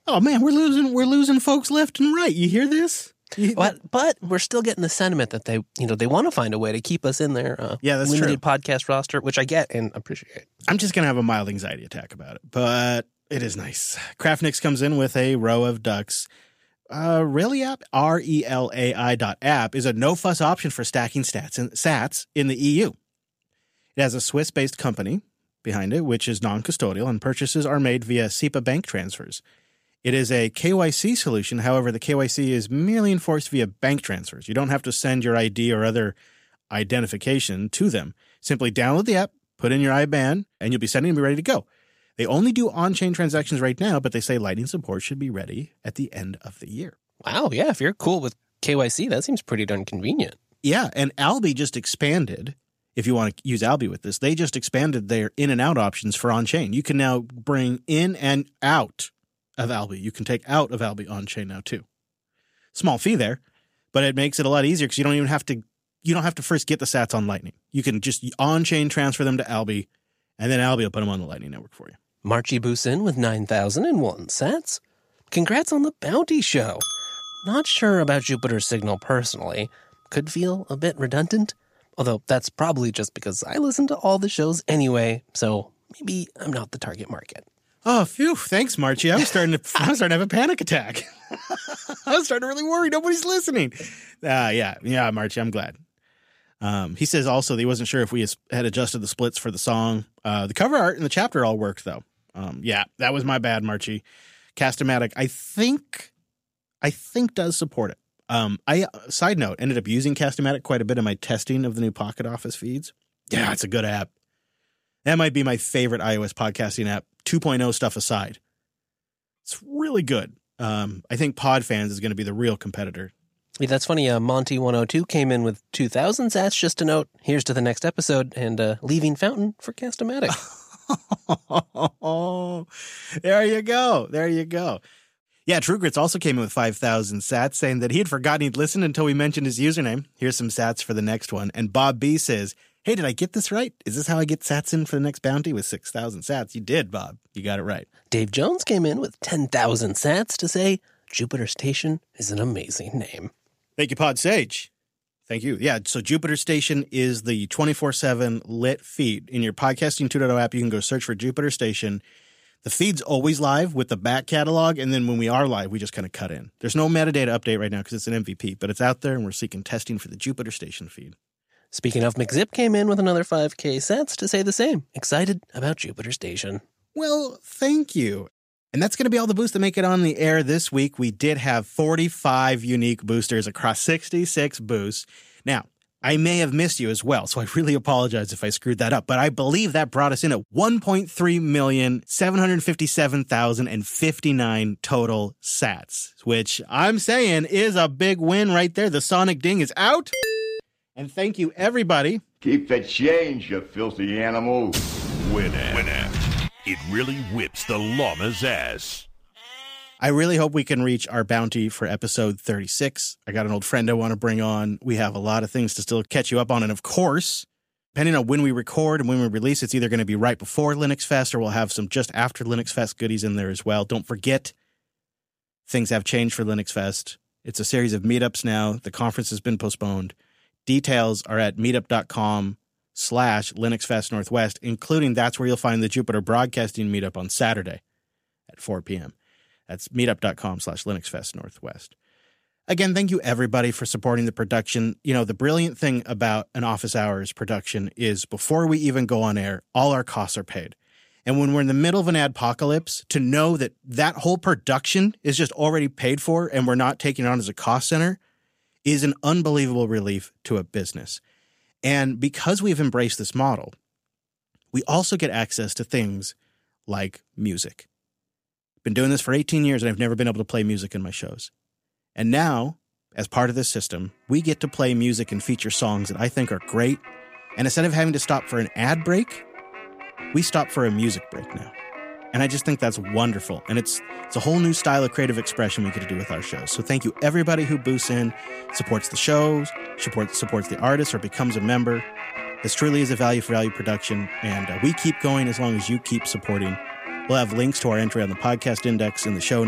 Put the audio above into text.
Oh man, we're losing folks left and right. You hear this? But we're still getting the sentiment that they want to find a way to keep us in their that's limited true. podcast roster, which I get and appreciate. I'm just going to have a mild anxiety attack about it, but it is nice. Craftnix comes in with a row of ducks. ReliApp, RELAI.app, is a no-fuss option for stacking sats in the EU. It has a Swiss-based company behind it, which is non-custodial, and purchases are made via SEPA bank transfers. It is a KYC solution. However, the KYC is merely enforced via bank transfers. You don't have to send your ID or other identification to them. Simply download the app, put in your IBAN, and you'll be sending and be ready to go. They only do on-chain transactions right now, but they say Lightning support should be ready at the end of the year. Wow, yeah, if you're cool with KYC, that seems pretty darn convenient. Yeah, and Alby just expanded, if you want to use Alby with this, they just expanded their in and out options for on-chain. You can now bring in and out of Alby. You can take out of Alby on-chain now too. Small fee there, but it makes it a lot easier because you don't have to first get the sats on Lightning. You can just on-chain transfer them to Alby, and then Alby will put them on the Lightning Network for you. Marchie Boosin with 9,001 sats. Congrats on the bounty show. Not sure about Jupiter Signal personally. Could feel a bit redundant. Although that's probably just because I listen to all the shows anyway, so maybe I'm not the target market. Oh, phew. Thanks, Marchie. I was starting to have a panic attack. I was starting to really worry. Nobody's listening. Yeah, Marchie, I'm glad. He says also that he wasn't sure if we had adjusted the splits for the song. The cover art and the chapter all worked, though. Yeah, that was my bad, Marchie. Cast-O-Matic, I think does support it. Side note, ended up using Cast-O-Matic quite a bit in my testing of the new Pocket Office feeds. Yeah, it's a good app. That might be my favorite iOS podcasting app, 2.0 stuff aside. It's really good. I think PodFans is going to be the real competitor. Yeah, that's funny. Monty102 came in with 2,000 sats. Just a note, here's to the next episode and leaving Fountain for Cast-O-Matic. There you go. Yeah, TrueGrits also came in with 5,000 sats, saying that he had forgotten he'd listened until we mentioned his username. Here's some sats for the next one. And Bob B says, hey, did I get this right? Is this how I get sats in for the next bounty with 6,000 sats? You did, Bob. You got it right. Dave Jones came in with 10,000 sats to say, Jupiter Station is an amazing name. Thank you, Pod Sage. Thank you. Yeah, so Jupiter Station is the 24/7 lit feed. In your Podcasting 2.0 app, you can go search for Jupiter Station. The feed's always live with the back catalog, and then when we are live, we just kind of cut in. There's no metadata update right now because it's an MVP, but it's out there, and we're seeking testing for the Jupiter Station feed. Speaking of, McZip came in with another 5K sats to say the same. Excited about Jupiter Station. Well, thank you. And that's going to be all the boosts that make it on the air this week. We did have 45 unique boosters across 66 boosts. Now, I may have missed you as well, so I really apologize if I screwed that up. But I believe that brought us in at 1,3,757,059 total sats, which I'm saying is a big win right there. The Sonic Ding is out. And thank you, everybody. Keep the change, you filthy animal. Winamp. It really whips the llama's ass. I really hope we can reach our bounty for episode 36. I got an old friend I want to bring on. We have a lot of things to still catch you up on. And of course, depending on when we record and when we release, it's either going to be right before Linux Fest or we'll have some just after Linux Fest goodies in there as well. Don't forget, things have changed for Linux Fest. It's a series of meetups now. The conference has been postponed. Details are at meetup.com/Linux Fest Northwest, including that's where you'll find the Jupiter Broadcasting meetup on Saturday at 4 p.m. That's meetup.com/Linux Fest Northwest. Again, thank you everybody for supporting the production. You know, the brilliant thing about an office hours production is before we even go on air, all our costs are paid. And when we're in the middle of an adpocalypse, to know that that whole production is just already paid for and we're not taking it on as a cost center is an unbelievable relief to a business. And because we've embraced this model, we also get access to things like music. Been doing this for 18 years and I've never been able to play music in my shows. And now, as part of this system, we get to play music and feature songs that I think are great. And instead of having to stop for an ad break, we stop for a music break now. And I just think that's wonderful. And it's a whole new style of creative expression we get to do with our shows. So thank you everybody who boosts in, supports the shows, supports the artists, or becomes a member. This truly is a value for value production. And we keep going as long as you keep supporting. We'll have links to our entry on the podcast index in the show